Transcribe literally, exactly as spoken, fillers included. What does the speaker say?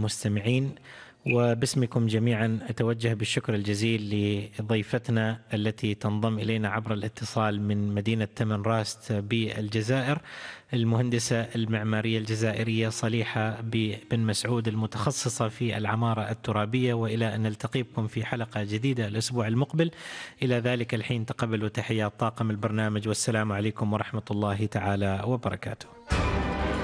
المستمعين، وباسمكم جميعا أتوجه بالشكر الجزيل لضيفتنا التي تنضم إلينا عبر الاتصال من مدينة تمن راست بالجزائر، المهندسة المعمارية الجزائرية صليحة بن مسعود المتخصصة في العمارة الترابية، وإلى أن نلتقي بكم في حلقة جديدة الأسبوع المقبل. إلى ذلك الحين تقبلوا تحيات طاقم البرنامج، والسلام عليكم ورحمة الله تعالى وبركاته.